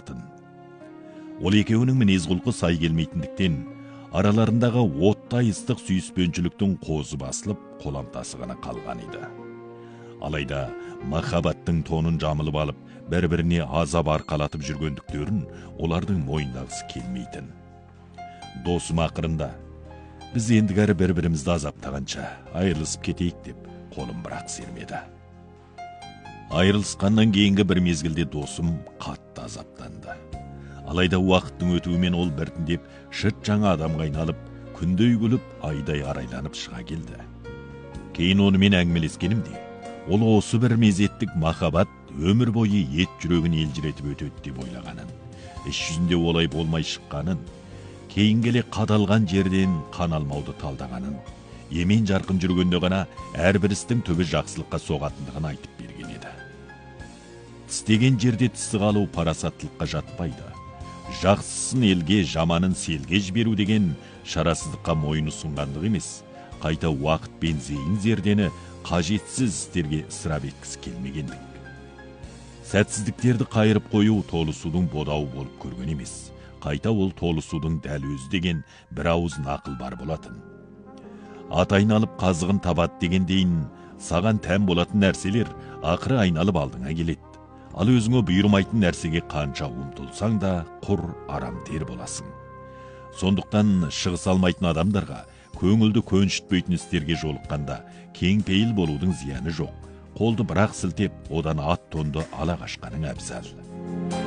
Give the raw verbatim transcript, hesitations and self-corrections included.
болатын. Ол екеуінің мінез құлқы сай келмейтіндіктен, араларындағы оттай ыстық сүйіспеншіліктің қозы басылып, қоламтасы ғана қалған еді. Алайда махаббаттың тонын жамылып алып, бір-біріне азап арқалатып жүргендіктерін олардың мойындағысы келмейтін. Досым ақырында, біз ендігәрі бір-бірімізді азаптағанша айырылысып кетейік деп қолым бірақ сермеді. Айырылысқаннан кейінгі бір мезгілде досым қатты азаптанды. Алайда уақыттың өтуімен ол біртіндеп шыт жаңа адамға айналып, күндей күліп, айдай арайланып шыға келді. Кейін онымен әңгімелескенімде, ол осы бір мезеттік махаббат өмір бойы ет жүрегін елжіретіп өтеді деп ойлағанын, іс жүзінде олай болмай шыққанын, кейін келе қадалған жерден қан алмауды талдағанын, емен жарқын жүргенде ғана әрбір істің түбі жақсылыққа соғатындығын айтып берген еді. Тістеген жерде тісі қалу парасаттылыққа жатпайды. Жақсысын елге, жаманын селге жіберу деген шарасыздыққа мойын ұсынғандық емес, қайта уақыт пен зейін зердені қажетсіз істерге ысырап еткісі келмегендік. Сәтсіздіктерді қайырып қою толысудың бодауы болып көрген емес, қайта ол толысудың дәл өзі деген бір ауыз нақыл бар болатын. Ат айналып қазығын табады дегендейін, саған тән болатын нәрселер ақыры айналып алдыңа келеді. Ал өзіңе бұйырмайтын нәрсеге қанша ұмтылсаң да құр арам тер боласың. Сондықтан шығыс алмайтын адамдарға, көңілді көншітпейтін істерге жолыққанда кең пейіл болудың зияны жоқ. Қолды бірақ сілтеп, одан ат тонды ала қашқаның әбзал.